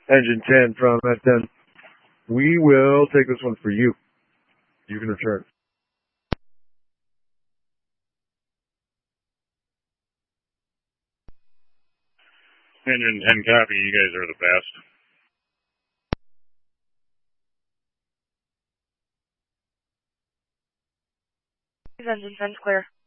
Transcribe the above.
Engine 10 from S10. We will take this one for you. You can return. Engine 10 copy, you guys are the best. Engine 10 clear.